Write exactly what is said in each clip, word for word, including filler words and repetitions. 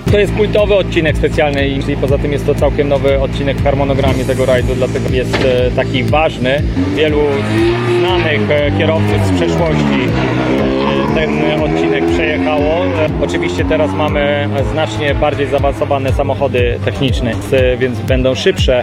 To jest kultowy odcinek specjalny i poza tym jest to całkiem nowy odcinek w harmonogramie tego rajdu, dlatego jest taki ważny. Wielu znanych kierowców z przeszłości ten odcinek przejechało. Oczywiście teraz mamy znacznie bardziej zaawansowane samochody techniczne, więc będą szybsze.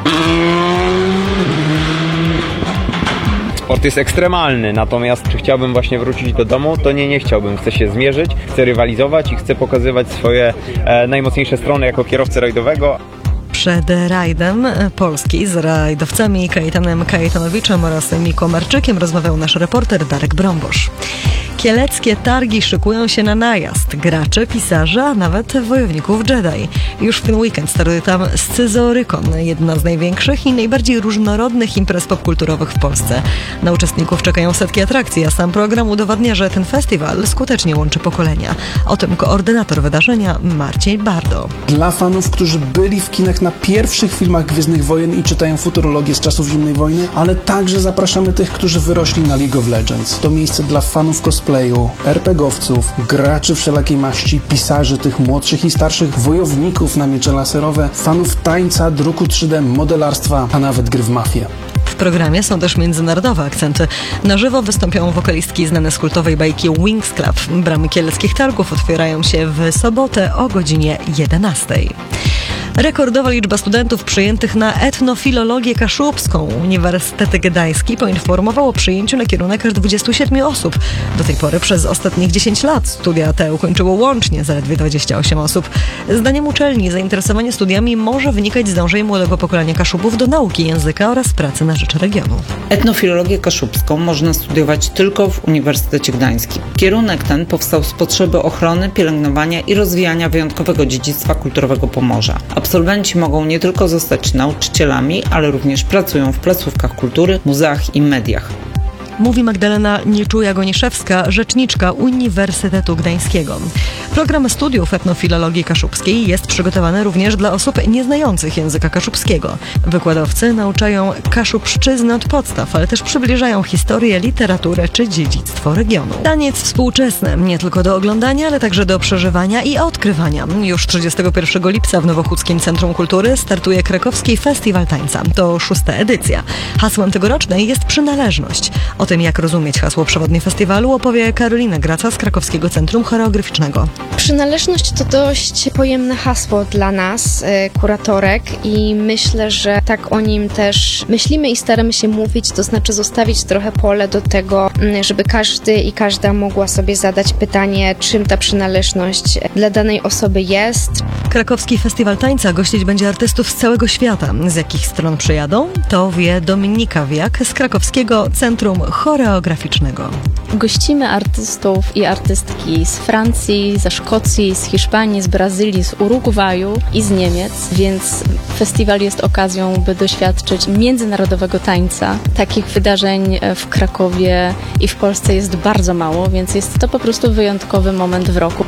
Sport jest ekstremalny, natomiast czy chciałbym właśnie wrócić do domu, to nie, nie chciałbym. Chcę się zmierzyć, chcę rywalizować i chcę pokazywać swoje e, najmocniejsze strony jako kierowcy rajdowego. Przed rajdem Polski z rajdowcami Kajetanem Kajetonowiczem oraz Miką Marczykiem rozmawiał nasz reporter Darek Brąbosz. Kieleckie targi szykują się na najazd. Gracze, pisarze, a nawet wojowników Jedi. Już w ten weekend startuje tam Scyzoorykon, jedna z największych i najbardziej różnorodnych imprez popkulturowych w Polsce. Na uczestników czekają setki atrakcji, a sam program udowadnia, że ten festiwal skutecznie łączy pokolenia. O tym koordynator wydarzenia Marciej Bardo. Dla fanów, którzy byli w kinach na pierwszych filmach Gwiezdnych Wojen i czytają futurologię z czasów zimnej wojny, ale także zapraszamy tych, którzy wyrośli na League of Legends. To miejsce dla fanów cosplayu, RPGowców, graczy wszelakiej maści, pisarzy tych młodszych i starszych, wojowników na miecze laserowe, fanów tańca, druku trzy D, modelarstwa, a nawet gry w mafię. W programie są też międzynarodowe akcenty. Na żywo wystąpią wokalistki znane z kultowej bajki Winx Club. Bramy kieleckich targów otwierają się w sobotę o godzinie jedenastej. Rekordowa liczba studentów przyjętych na etnofilologię kaszubską. Uniwersytet Gdański poinformował o przyjęciu na kierunek aż dwudziestu siedmiu osób. Do tej pory przez ostatnich dziesięć lat studia te ukończyło łącznie zaledwie dwadzieścia osiem osób. Zdaniem uczelni zainteresowanie studiami może wynikać z dążeń młodego pokolenia Kaszubów do nauki języka oraz pracy na rzecz regionu. Etnofilologię kaszubską można studiować tylko w Uniwersytecie Gdańskim. Kierunek ten powstał z potrzeby ochrony, pielęgnowania i rozwijania wyjątkowego dziedzictwa kulturowego Pomorza. Absolwenci mogą nie tylko zostać nauczycielami, ale również pracują w placówkach kultury, muzeach i mediach. Mówi Magdalena Nieczuja-Goniszewska, rzeczniczka Uniwersytetu Gdańskiego. Program studiów etnofilologii kaszubskiej jest przygotowany również dla osób nieznających języka kaszubskiego. Wykładowcy nauczają kaszubszczyzny od podstaw, ale też przybliżają historię, literaturę czy dziedzictwo regionu. Taniec współczesny, nie tylko do oglądania, ale także do przeżywania i odkrywania. Już trzydziestego pierwszego lipca w Nowochódzkim Centrum Kultury startuje Krakowski Festiwal Tańca. To szósta edycja. Hasłem tegorocznej jest przynależność. O tym, jak rozumieć hasło przewodnie festiwalu, opowie Karolina Graca z Krakowskiego Centrum Choreograficznego. Przynależność to dość pojemne hasło dla nas, kuratorek, i myślę, że tak o nim też myślimy i staramy się mówić, to znaczy zostawić trochę pole do tego, żeby każdy i każda mogła sobie zadać pytanie, czym ta przynależność dla danej osoby jest. Krakowski Festiwal Tańca gościć będzie artystów z całego świata. Z jakich stron przyjadą? To wie Dominika Wiak z Krakowskiego Centrum Choreograficznego. Gościmy artystów i artystki z Francji, ze Szkocji, z Hiszpanii, z Brazylii, z Urugwaju i z Niemiec, więc festiwal jest okazją, by doświadczyć międzynarodowego tańca. Takich wydarzeń w Krakowie i w Polsce jest bardzo mało, więc jest to po prostu wyjątkowy moment w roku.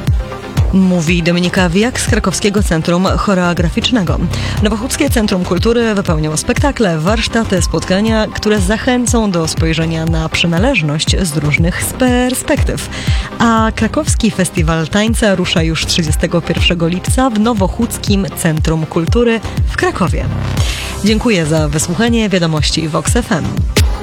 Mówi Dominika Wiak z Krakowskiego Centrum Choreograficznego. Nowochódzkie Centrum Kultury wypełnią spektakle, warsztaty, spotkania, które zachęcą do spojrzenia na przynależność z różnych perspektyw. A Krakowski Festiwal Tańca rusza już trzydziestego pierwszego lipca w Nowochódzkim Centrum Kultury w Krakowie. Dziękuję za wysłuchanie wiadomości Vox F M.